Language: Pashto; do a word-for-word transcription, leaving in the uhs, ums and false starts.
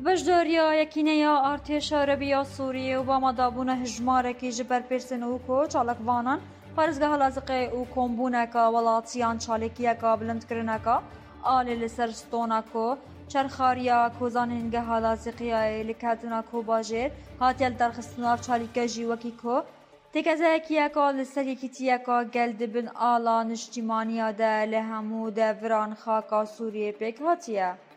بەشداریە یەکینەیە ئارتێشە عەرەبیە سووریە و بامەدابوونە هژمارێکی ji ber pêrsên û ku çalakvanan Parêzgeha Laziqê û kombûneka welatiyan çalêkiyeka bilindkirineka alê li ser stona ku çerxariya kozanîngeha Laziqiyayê li ketina Kobajêr hatiye li derxistina çalîke jî wekî ku têkezeyekiyeka li ser yekîtiyeka gel dibin ala niştimaniya de li hemû deviran xaka Sûriyê pêk hatiye.